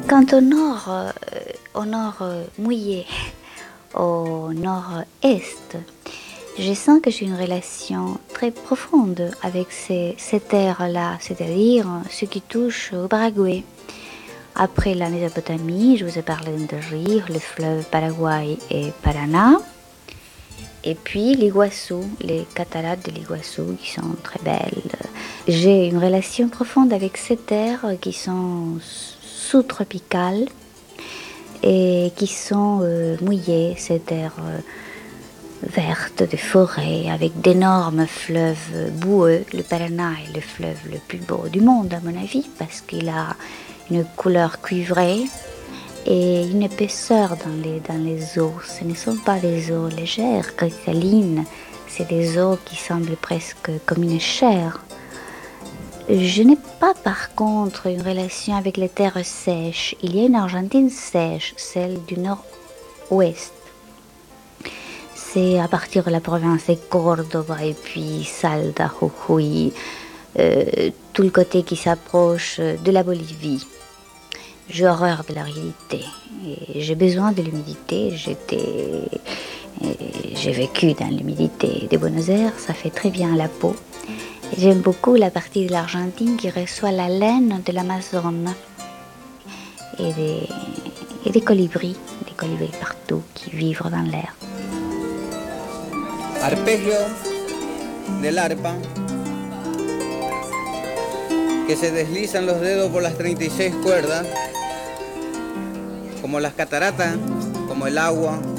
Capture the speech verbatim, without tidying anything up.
Quant au nord, euh, au nord euh, mouillé, au nord-est, je sens que j'ai une relation très profonde avec ces, ces terres-là, c'est-à-dire ce qui touche au Paraguay. Après la Mésopotamie, je vous ai parlé de Rire, le fleuve Paraguay et Paraná. Et puis l'Iguassou, les cataractes de l'Iguassou qui sont très belles. J'ai une relation profonde avec ces terres qui sont sous-tropicales et qui sont euh, mouillées, ces terres euh, vertes de forêts avec d'énormes fleuves boueux. Le Paraná est le fleuve le plus beau du monde à mon avis parce qu'il a une couleur cuivrée et une épaisseur dans les, dans les eaux. Ce ne sont pas des eaux légères, cristallines, c'est des eaux qui semblent presque comme une chair. Je n'ai pas par contre une relation avec les terres sèches. Il y a une Argentine sèche, celle du nord-ouest. C'est à partir de la province de Córdoba et puis Salta, Jujuy, euh, tout le côté qui s'approche de la Bolivie. J'ai horreur de l'aridité et j'ai besoin de l'humidité. J'étais, j'ai vécu dans l'humidité de Buenos Aires, ça fait très bien à la peau. J'aime beaucoup la partie de l'Argentine qui reçoit la laine de l'Amazone et des, et des colibris, des colibris partout qui vivent dans l'air. Arpegio del arpa que se deslizan los dedos por las treinta y seis cuerdas, como las cataratas, como el agua.